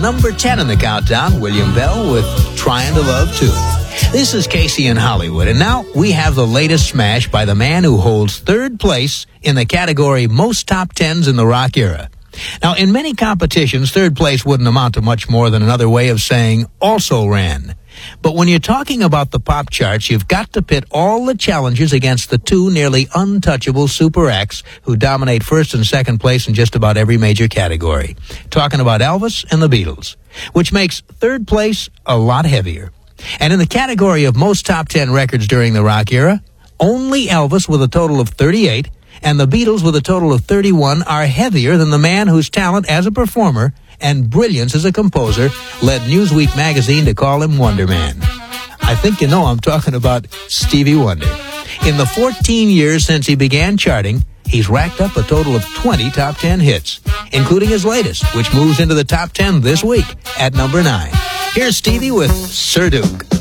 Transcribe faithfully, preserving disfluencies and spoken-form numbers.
number ten in the countdown, William Bell with Trying to Love Too. This is Casey in Hollywood, and now we have the latest smash by the man who holds third place in the category Most Top Tens in the Rock Era. Now, in many competitions, third place wouldn't amount to much more than another way of saying also ran. But when you're talking about the pop charts, you've got to pit all the challengers against the two nearly untouchable super acts who dominate first and second place in just about every major category. Talking about Elvis and the Beatles, which makes third place a lot heavier. And in the category of most top ten records during the rock era, only Elvis with a total of thirty-eight and the Beatles with a total of thirty-one are heavier than the man whose talent as a performer and brilliance as a composer led Newsweek magazine to call him Wonder Man. I think you know I'm talking about Stevie Wonder. In the fourteen years since he began charting, he's racked up a total of twenty top ten hits, including his latest, which moves into the top ten this week at number nine. Here's Stevie with Sir Duke.